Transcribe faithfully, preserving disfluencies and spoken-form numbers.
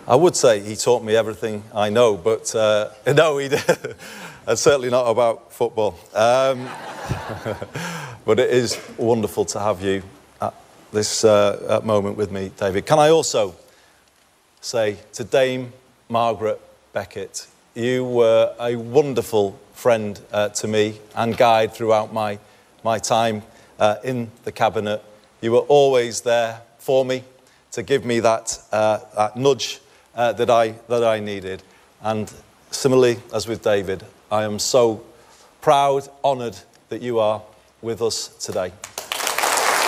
I would say he taught me everything I know, but uh, no, he did. And certainly not about football. Um, but it is wonderful to have you at this uh, at moment with me, David. Can I also say to Dame Margaret Beckett, you were a wonderful friend uh, to me and guide throughout my, my time uh, in the cabinet. You were always there for me to give me that, uh, that nudge uh, that, I, that I needed. And similarly, as with David, I am so proud, honoured that you are with us today.